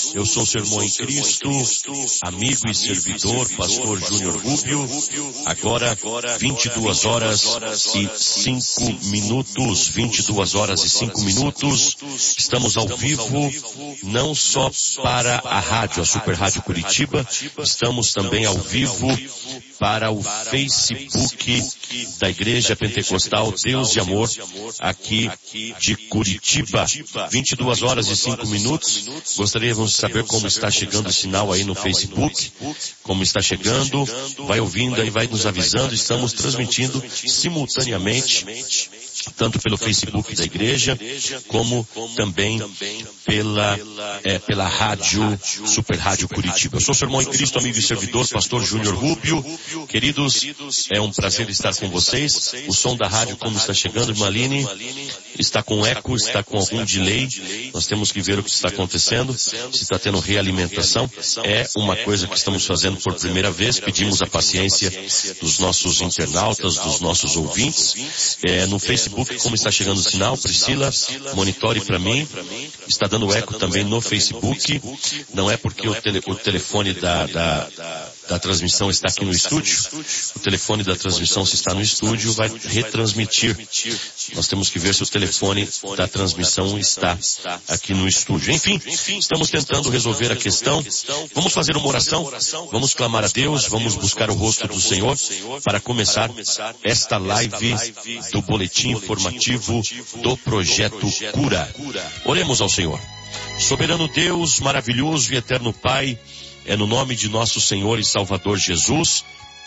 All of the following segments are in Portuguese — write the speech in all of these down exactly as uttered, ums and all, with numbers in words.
eu sou o seu irmão em Cristo, amigo e servidor, pastor Júnior Rubio. Agora, vinte e duas horas e cinco minutos, vinte e duas horas e cinco minutos. Estamos ao vivo, não só para a rádio, a Super Rádio Curitiba, estamos também ao vivo para o Facebook da Igreja Pentecostal Deus de Amor, aqui de Curitiba. vinte e duas horas e cinco minutos. Gostaríamos de saber como está chegando o sinal aí no Facebook, como está chegando, vai ouvindo aí, vai nos avisando. Estamos transmitindo simultaneamente, tanto pelo Facebook da igreja, como também pela, é, pela rádio, Super Rádio Curitiba. Eu sou o seu irmão em Cristo, amigo e servidor, pastor Júnior Rubio. Queridos, é um prazer estar com vocês. O som da rádio, como está chegando, irmã Aline, está com eco, está com algum delay. Nós temos que ver o que está acontecendo, se está tendo realimentação. É uma coisa que estamos fazendo por primeira vez. Pedimos a paciência dos nossos internautas, dos nossos ouvintes. É, no Facebook, como está chegando o sinal, Priscila, monitore para mim. Está dando eco também no Facebook. Não é porque o, tele, o telefone da, da, da transmissão está aqui no estúdio. O telefone da transmissão, se está no estúdio, vai retransmitir. Nós temos que ver se o telefone da transmissão está aqui no estúdio. Enfim, estamos tentando resolver a questão. Vamos fazer uma oração, vamos clamar a Deus, vamos buscar o rosto do Senhor para começar esta live do boletim informativo do Projeto Cura. Oremos ao Senhor. Soberano Deus, maravilhoso e eterno Pai, é no nome de nosso Senhor e Salvador Jesus,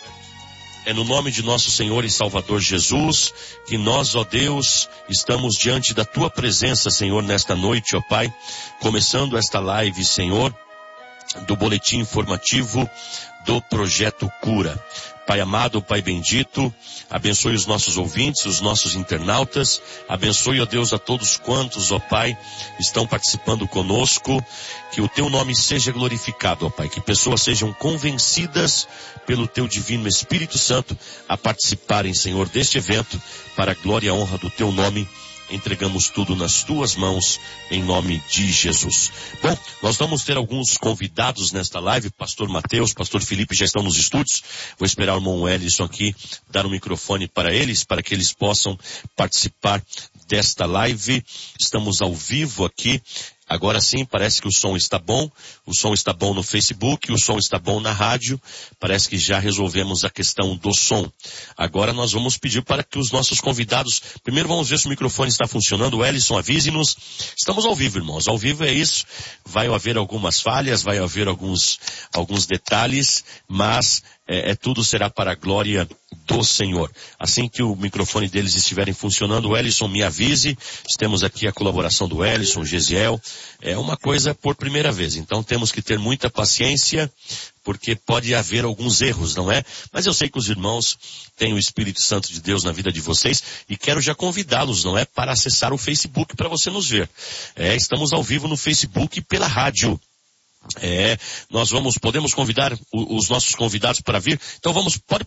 é no nome de nosso Senhor e Salvador Jesus, que nós, ó Deus, estamos diante da Tua presença, Senhor, nesta noite, ó Pai, começando esta live, Senhor, do boletim informativo do Projeto Cura. Pai amado, Pai bendito, abençoe os nossos ouvintes, os nossos internautas, abençoe, ó Deus, a todos quantos, ó Pai, estão participando conosco, que o Teu nome seja glorificado, ó Pai, que pessoas sejam convencidas pelo Teu divino Espírito Santo a participarem, Senhor, deste evento, para a glória e a honra do Teu nome. Entregamos tudo nas Tuas mãos, em nome de Jesus. Bom, nós vamos ter alguns convidados nesta live. Pastor Mateus, Pastor Felipe já estão nos estúdios. Vou esperar o irmão Ellison aqui, dar um microfone para eles, para que eles possam participar desta live. Estamos ao vivo aqui. Agora sim, parece que o som está bom, o som está bom no Facebook, o som está bom na rádio, parece que já resolvemos a questão do som. Agora nós vamos pedir para que os nossos convidados, primeiro vamos ver se o microfone está funcionando. O Ellison, avise-nos. Estamos ao vivo, irmãos, ao vivo é isso, vai haver algumas falhas, vai haver alguns, alguns detalhes, mas é, é tudo será para a glória do Senhor. Assim que o microfone deles estiverem funcionando, o Ellison me avise. Temos aqui a colaboração do Ellison, Gesiel. É uma coisa por primeira vez, então temos que ter muita paciência, porque pode haver alguns erros, não é? Mas eu sei que os irmãos têm o Espírito Santo de Deus na vida de vocês e quero já convidá-los, não é? Para acessar o Facebook para você nos ver. É, estamos ao vivo no Facebook pela rádio. É, nós vamos, podemos convidar o, os nossos convidados para vir. Então vamos, pode